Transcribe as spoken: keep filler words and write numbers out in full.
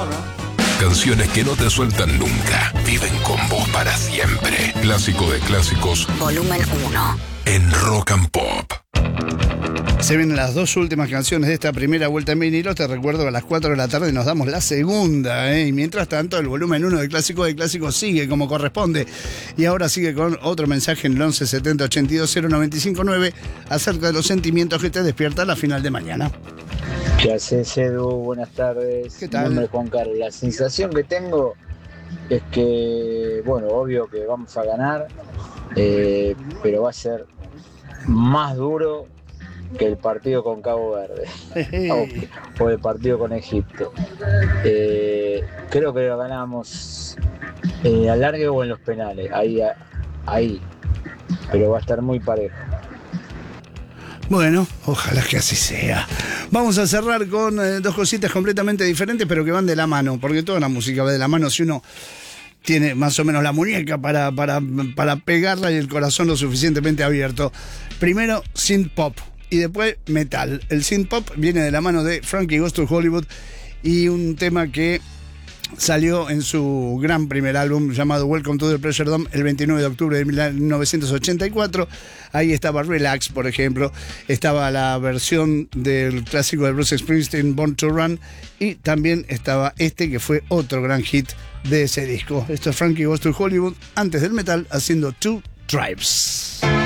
Canciones que no te sueltan nunca, viven con vos para siempre. Clásico de clásicos, volumen uno. En Rock and Pop. Se vienen las dos últimas canciones de esta primera vuelta en vinilo. Te recuerdo que a las cuatro de la tarde nos damos la segunda, ¿eh? Y mientras tanto el volumen uno de Clásico de Clásicos sigue como corresponde. Y ahora sigue con otro mensaje en el once setenta ochenta y dos cero noventa y cinco nueve acerca de los sentimientos que te despierta la final de mañana. ¿Qué haces, Edu? Buenas tardes. ¿Qué tal? Mi nombre es Juan Carlos. La sensación que tengo es que, bueno, obvio que vamos a ganar, eh, pero va a ser más duro que el partido con Cabo Verde o, o el partido con Egipto. Eh, creo que lo ganamos eh, al largue o en los penales, ahí, ahí, pero va a estar muy parejo. Bueno, ojalá que así sea. Vamos a cerrar con eh, dos cositas completamente diferentes, pero que van de la mano, porque toda la música va de la mano si uno tiene más o menos la muñeca para, para, para pegarla y el corazón lo suficientemente abierto. Primero, synth pop y después metal. El synth pop viene de la mano de Frankie Goes to Hollywood y un tema que salió en su gran primer álbum llamado Welcome to the Pleasure Dome el veintinueve de octubre de mil novecientos ochenta y cuatro. Ahí estaba Relax, por ejemplo, estaba la versión del clásico de Bruce Springsteen, Born to Run, y también estaba este que fue otro gran hit de ese disco. Esto es Frankie Goes to Hollywood antes del metal haciendo Two Tribes.